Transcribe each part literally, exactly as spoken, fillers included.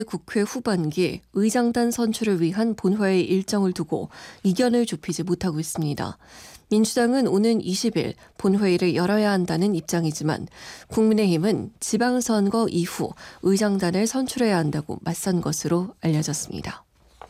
국회 후반기 의장단 선출을 위한 본회의 일정을 두고 이견을 좁히지 못하고 있습니다. 민주당은 오는 이십 일 본회의를 열어야 한다는 입장이지만 국민의힘은 지방선거 이후 의장단을 선출해야 한다고 맞선 것으로 알려졌습니다.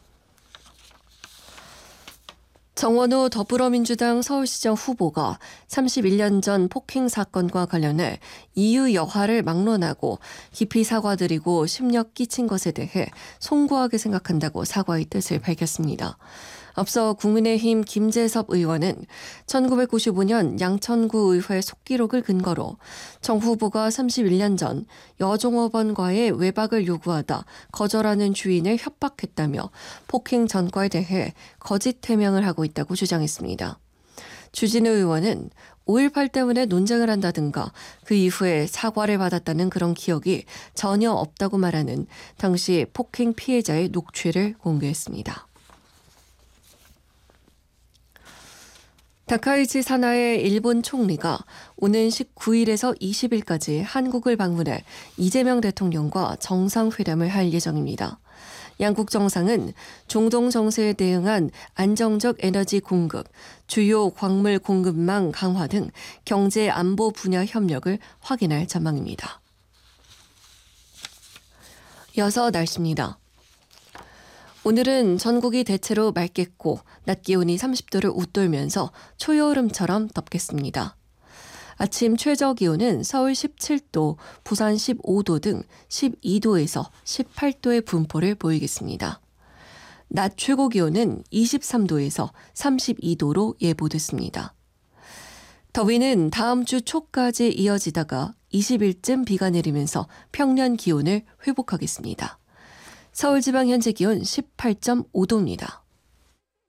정원호 더불어민주당 서울시장 후보가 삼십일 년 전 폭행 사건과 관련해 이유 여하를 막론하고 깊이 사과드리고 심력 끼친 것에 대해 송구하게 생각한다고 사과의 뜻을 밝혔습니다. 앞서 국민의힘 김재섭 의원은 천구백구십오 년 양천구 의회 속기록을 근거로 정 후보가 삼십일 년 전 여종업원과의 외박을 요구하다 거절하는 주인을 협박했다며 폭행 전과에 대해 거짓 해명을 하고 있다고 주장했습니다. 주진우 의원은 오일팔 때문에 논쟁을 한다든가 그 이후에 사과를 받았다는 그런 기억이 전혀 없다고 말하는 당시 폭행 피해자의 녹취를 공개했습니다. 다카이치 사나의 일본 총리가 오는 십구 일에서 이십 일까지 한국을 방문해 이재명 대통령과 정상회담을 할 예정입니다. 양국 정상은 중동 정세에 대응한 안정적 에너지 공급, 주요 광물 공급망 강화 등 경제 안보 분야 협력을 확인할 전망입니다. 이어서 날씨입니다. 오늘은 전국이 대체로 맑겠고 낮 기온이 삼십 도를 웃돌면서 초여름처럼 덥겠습니다. 아침 최저 기온은 서울 십칠 도, 부산 십오 도 등 십이 도에서 십팔 도의 분포를 보이겠습니다. 낮 최고 기온은 이십삼 도에서 삼십이 도로 예보됐습니다. 더위는 다음 주 초까지 이어지다가 이십 일쯤 비가 내리면서 평년 기온을 회복하겠습니다. 서울지방 현재 기온 십팔 점 오 도입니다.